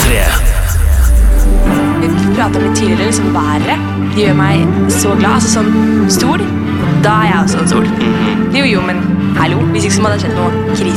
P3. Vi pratet litt tidligere, liksom været. Det gjør meg så glad. Altså sånn stol, da er jeg også en stol. Jo, men hallo, hvis ikke så må det ha skjedd noe krise.